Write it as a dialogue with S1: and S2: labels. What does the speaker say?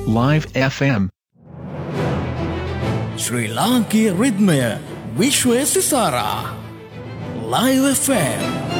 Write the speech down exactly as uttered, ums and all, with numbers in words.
S1: Live F M.
S2: ශ්‍රී ලාංකීය රිද්මය විශ්වය සිසාරා. Live F M.